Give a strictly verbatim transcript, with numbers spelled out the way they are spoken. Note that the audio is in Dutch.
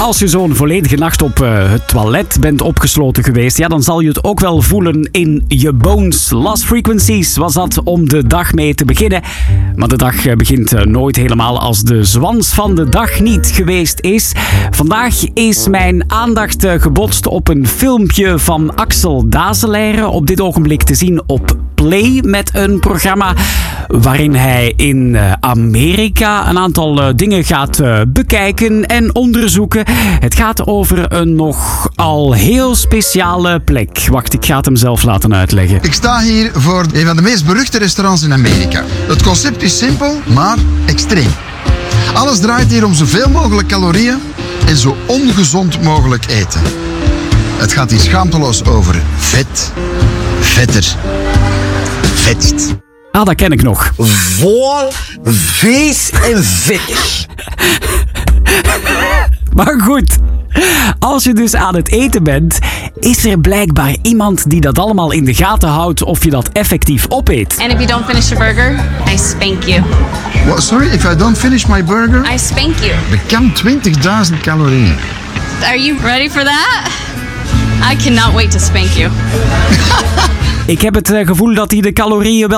Als je zo'n volledige nacht op uh, het toilet bent opgesloten geweest, ja, dan zal je het ook wel voelen in je bones. Lost Frequencies was dat om de dag mee te beginnen. Maar de dag uh, begint uh, nooit helemaal als de zwans van de dag niet geweest is. Vandaag is mijn aandacht uh, gebotst op een filmpje van Axel Dazelaire. Op dit ogenblik te zien op Play met een programma waarin hij in uh, Amerika een aantal uh, dingen gaat uh, bekijken en onderzoeken. Het gaat over een nogal heel speciale plek. Wacht, ik ga het hem zelf laten uitleggen. Ik sta hier voor een van de meest beruchte restaurants in Amerika. Het concept is simpel, maar extreem. Alles draait hier om zoveel mogelijk calorieën en zo ongezond mogelijk eten. Het gaat hier schaamteloos over vet, vetter, vetst. Ah, dat ken ik nog. Vol, vies en vettig. Maar goed, als je dus aan het eten bent, is er blijkbaar iemand die dat allemaal in de gaten houdt of je dat effectief opeet. And if you don't finish your burger, I spank you. What, sorry, if I don't finish my burger? I spank you. Bekend twintigduizend calorieën. Are you ready for that? I cannot wait to spank you. Ik heb het gevoel dat hij de calorieën wel